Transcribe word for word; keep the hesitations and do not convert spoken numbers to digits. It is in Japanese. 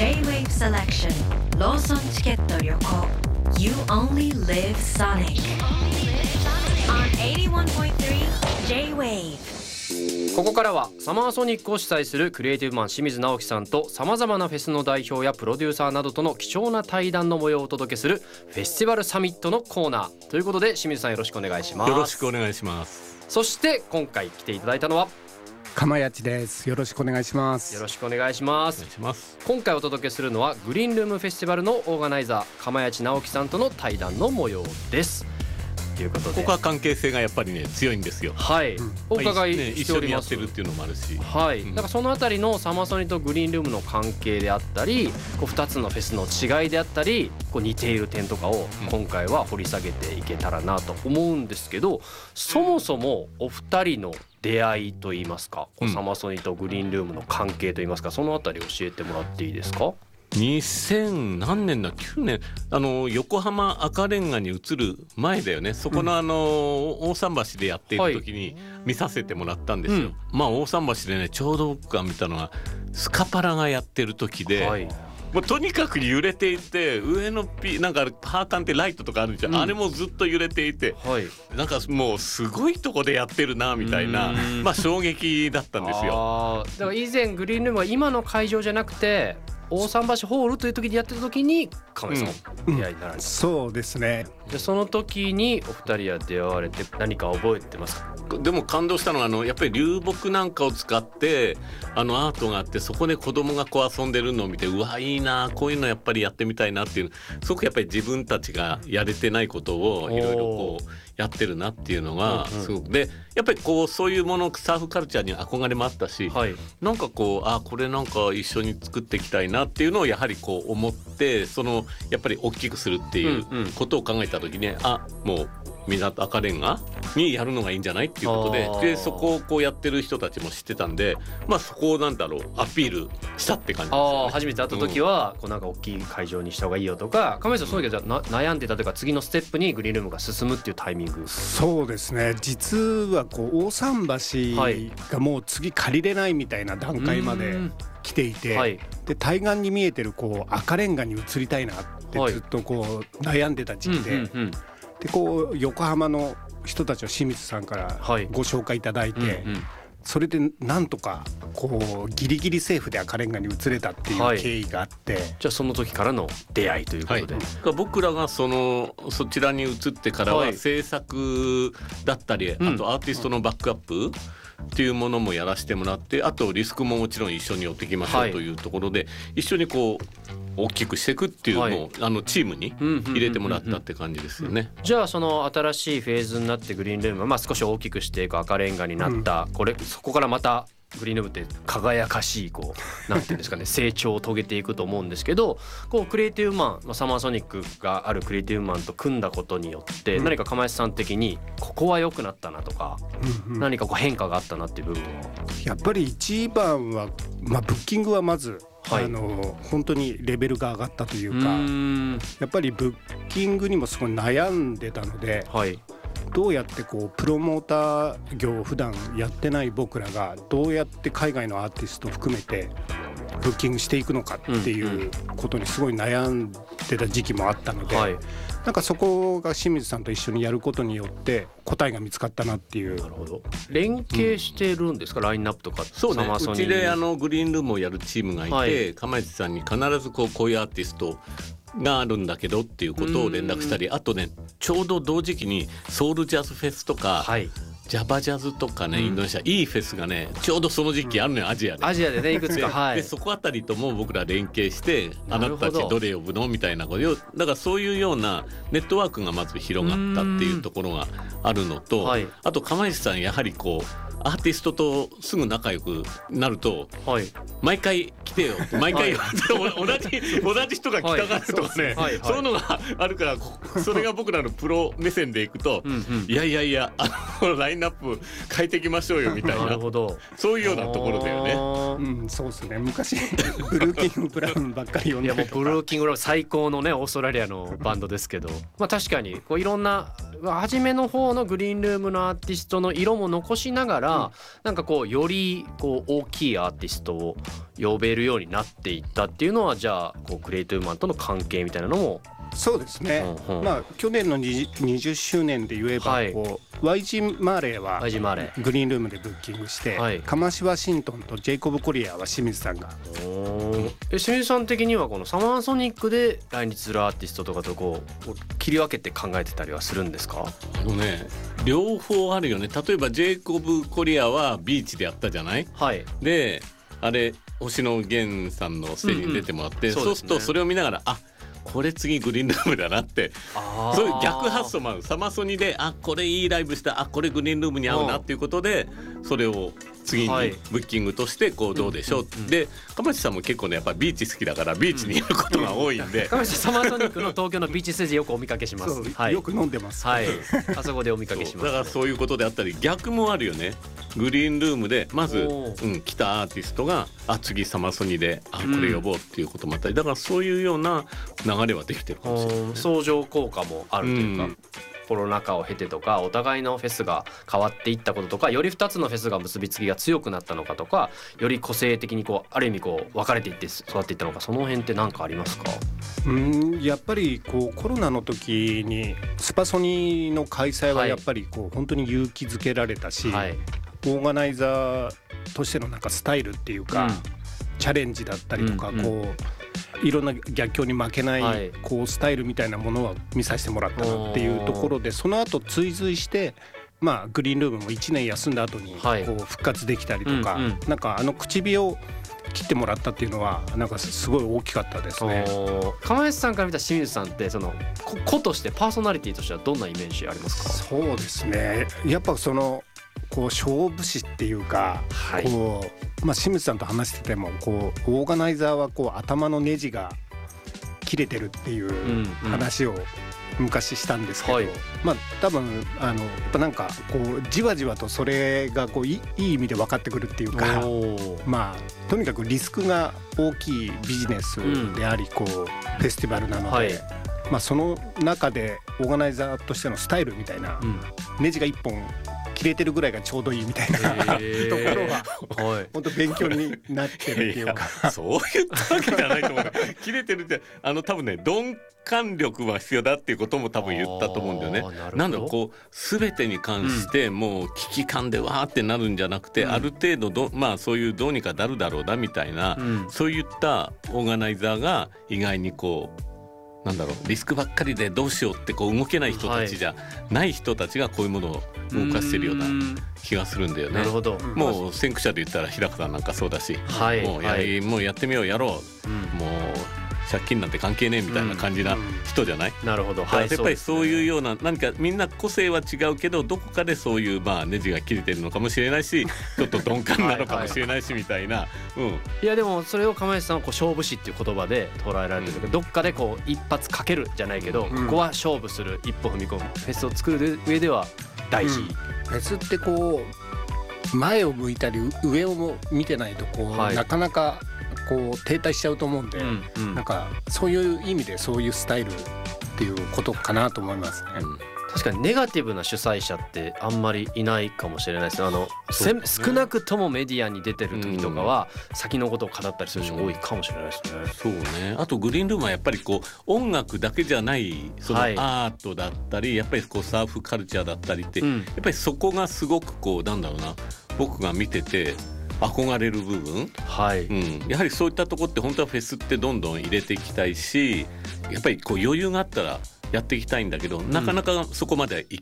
J-Wave Selection ローソンチケット旅行 You only live Sonic on エイティワンポイントスリー J-Wave。 ここからはサマーソニックを主催するクリエイティブマン清水直樹さんとさまざまなフェスの代表やプロデューサーなどとの貴重な対談の模様をお届けするフェスティバルサミットのコーナーということで、清水さんよろしくお願いします。 よろしくお願いします。 そして今回来ていただいたのは釜谷地です。よろしくお願いします。 よろしくお願いします。 お願いします。 今回お届けするのはグリーンルームフェスティバルのオーガナイザー釜谷地直樹さんとの対談の模様です。ということでここは関係性がやっぱりね強いんですよ。 はい、うん、お伺いね、 しております。 一緒にやってるっていうのもあるし、 はい、 うん、 だからそのあたりのサマソニとグリーンルームの関係であったり、こうふたつのフェスの違いであったり、こう似ている点とかを今回は掘り下げていけたらなと思うんですけど、そもそもお二人の出会いといいますか、こうサマソニとグリーンルームの関係といいますか、そのあたり教えてもらっていいですか。 にせん何年だきゅうねんあの横浜赤レンガに移る前だよね。そこのあの、うん、大桟橋でやっている時に見させてもらったんですよ、はい、まあ大桟橋でねちょうど僕が見たのはスカパラがやってる時で、はい、もうとにかく揺れていて、上のピなんかパーカンってライトとかあるじゃん、うん、あれもずっと揺れていて、はい、なんかもうすごいとこでやってるなみたいな、まあ衝撃だったんですよ。 あだから以前グリーンルームは今の会場じゃなくて大桟橋ホールという時にやってた時に亀井さん出会いになられた、うん、 そうですね。 でその時にお二人は出会われて何か覚えてますか。 でも感動したのはあのやっぱり流木なんかを使ってあのアートがあって、そこで子供がこう遊んでるのを見て、うわいいなこういうのやっぱりやってみたいなっていう、すごくやっぱり自分たちがやれてないことをいろいろこうやってるなっていうのがすごく、うんうん、でやっぱりこうそういうものサーフカルチャーに憧れもあったし、はい、なんかこうあこれなんか一緒に作っていきたいなっていうのをやはりこう思って、そのやっぱり大きくするっていうことを考えた時に、うんうん、あもう港赤レンガにやるのがいいんじゃないっていうことで、でそこをこうやってる人たちも知ってたんで、まあそこをなんだろうアピールしたって感じですよね。 あ初めて会った時は、うん、こうなんか大きい会場にした方がいいよとか、亀井さんそういうけどな悩んでたというか、次のステップにグリーンルームが進むっていうタイミング。 そうですね。実はこう大桟橋がもう次借りれないみたいな段階まで来ていて、はい、で対岸に見えてるこう赤レンガに移りたいなってずっとこう悩んでた時期で、はいうんうんうん、でこう横浜の人たちを清水さんからご紹介いただいて、はいうんうん、それでなんとかこうギリギリセーフで赤レンガに移れたっていう経緯があって、はい、 じゃあその時からの出会いということで、はい、 僕らがそのそちらに移ってからは制作だったり、はい、あとアーティストのバックアップっていうものもやらせてもらって、あとリスクももちろん一緒に寄ってきましょうというところで、はい、一緒にこう大きくしていくっていうのを、はい、あのチームに入れてもらったって感じですよね。 じゃあその新しいフェーズになってグリーンルームはまあ少し大きくしていく赤レンガになった、うん、これそこからまたグリーンルームって輝かしいこうなんていうんですかね成長を遂げていくと思うんですけど、こうクリエイティブマンサマーソニックがあるクリエイティブマンと組んだことによって、何か釜石さん的にここは良くなったなとか、うんうん、何かこう変化があったなっていう部分は。 やっぱり一番は、まあ、ブッキングはまずはい、あの本当にレベルが上がったというか、うーんやっぱりブッキングにもすごい悩んでたので、はい、どうやってこうプロモーター業を普段やってない僕らがどうやって海外のアーティスト含めてブッキングしていくのかっていうことにすごい悩んでた時期もあったので、はい、なんかそこが清水さんと一緒にやることによって答えが見つかったなっていう。 なるほど。連携してるんですか、うん、ラインナップとか。 そうね、うちであのグリーンルームをやるチームがいて、はい、釜石さんに必ずこうこういうアーティストがあるんだけどっていうことを連絡したり、あとねちょうど同時期にソウルジャズフェスとか、はい、ジャバジャズとかね、インドネシア、うん、いいフェスがねちょうどその時期あるのよ、アジアで。 アジアでねいくつか、はい、 でそこあたりとも僕ら連携して、あなたたちどれ呼ぶのみたいなことを、だからそういうようなネットワークがまず広がったっていうところがあるのと、はい、あと釜石さんやはりこうアーティストとすぐ仲良くなると、はい、毎回来てよ毎回、はい、同じ同じ人が来たがるとかね、はい、そうはいはい、そういうのがあるから、それが僕らのプロ目線でいくとうん、うん、いやいやいやあのラインナップ変えていきましょうよみたいな、なるほど、そういうようなところだよね。 うん、そうですね。昔ブルーキングブラウンばっかり読んでいやもうブルーキングブラウン最高のねオーストラリアのバンドですけど、まあ確かにこういろんな初めの方のグリーンルームのアーティストの色も残しながら 、うん、なんかこうよりこう大きいアーティストを呼べるようになっていったっていうのは、じゃあこうクリエイティブマンとの関係みたいなのも。 そうですね、うんうん、まあ、去年のにじゅっしゅうねんで言えば、はい、こう ワイジー マーレーはグリーンルームでブッキングして、はい、カマシワシントンとジェイコブ・コリアは清水さんが。 え清水さん的にはこのサマーソニックで来日するアーティストとかとこう切り分けて考えてたりはするんですか？ あのね、両方あるよね。例えばジェイコブ・コリアはビーチでやったじゃない、はい、であれ星野源さんのステージに出てもらって、うんうん、そう、そうするとそれを見ながら、あ、これ次グリーンルームだなって、そういう逆発想もある。サマソニで、あ、これいいライブした、あ、これグリーンルームに合うなっていうことで、それを次にブッキングとしてこうどうでしょう、はい、で鎌地さんも結構ねやっぱビーチ好きだからビーチにいることが多いんで、 鎌地サマーソニックの東京のビーチステージよくお見かけします、 はい、よく飲んでます、 はい、あそこでお見かけします、 ね、だからそういうことであったり逆もあるよね。グリーンルームでまず、うん、来たアーティストがあ次サマソニであこれ呼ぼうっていうこともあったり、だからそういうような流れはできてるかもしれない、ね、 相乗効果もあるというか、うん、コロナ禍を経てとかお互いのフェスが変わっていったこととか、よりふたつのフェスが結びつきが強くなったのかとか、より個性的にこうある意味こう分かれていって育っていったのか、その辺って何かありますか？ うーんやっぱりこうコロナの時にスパソニの開催はやっぱりこう本当に勇気づけられたし、はい、オーガナイザーとしてのなんかスタイルっていうか、うん、チャレンジだったりとか、うんうん、こういろんな逆境に負けないこうスタイルみたいなものは見させてもらったなっていうところで、その後追随してまあグリーンルームもいちねん休んだ後にこう復活できたりとか、なんかあの口火を切ってもらったっていうのはなんかすごい大きかったですね。 釜石さんから見た清水さんってその子としてパーソナリティとしてはどんなイメージありますか？ そうですね、やっぱそのこう勝負師っていうか、はい、こうまあ、清水さんと話しててもこうオーガナイザーはこう頭のネジが切れてるっていう話を昔したんですけど、うんうん、まあ多分あのやっぱなんかこうじわじわとそれがこういいい意味で分かってくるっていうか、まあとにかくリスクが大きいビジネスであり、こうフェスティバルなので、はい、まあ、その中でオーガナイザーとしてのスタイルみたいな、うん、ネジが一本切れてるぐらいがちょうどいいみたいな、えー、ところは、はい、本当勉強になってるっていうかいやそう言ったわけじゃないと思う切れてるってあの多分ね鈍感力は必要だっていうことも多分言ったと思うんだよね。なんだろう、こう全てに関してもう危機感でわーってなるんじゃなくて、うん、ある程度ど、まあ、そういうどうにかなるだろうなみたいな、うん、そういったオーガナイザーが意外にこうなんだろうリスクばっかりでどうしようってこう動けない人たちじゃない人たちがこういうものを動かしてるような気がするんだよね。 なるほど。 もう先駆者で言ったら平方なんかそうだし、 はい、 もう や,、はい、もうやってみようやろう、うん、もう借金なんて関係ねえみたいな感じな人じゃない、 うん、なるほど、 はい、やっぱりそういうような何かみんな個性は違うけどどこかでそういうまあネジが切れてるのかもしれないしちょっと鈍感なのかもしれないしみたいな、うん、 いやでもそれを釜石さんはこう勝負師っていう言葉で捉えられてるけど、うん、どっかでこう一発かけるじゃないけど、うん、ここは勝負する一歩踏み込むフェスを作る上では大事、うん、 フェスってこう前を向いたり上を見てないとこう、はい、なかなかこう停滞しちゃうと思うんで、うんうん、なんかそういう意味でそういうスタイルっていうことかなと思いますね、うん、 確かにネガティブな主催者ってあんまりいないかもしれないですね。あのね、少なくともメディアに出てる時とかは先のことを語ったりする人多いかもしれないですね、うん、 そうね。あとグリーンルームはやっぱりこう音楽だけじゃないそのアートだったり、はい、やっぱりこうサーフカルチャーだったりって、うん、やっぱりそこがすごくこうなんだろうな僕が見てて憧れる部分、はい、うん、やはりそういったところって本当はフェスってどんどん入れていきたいしやっぱりこう余裕があったらやっていきたいんだけど、うん、なかなかそこまではい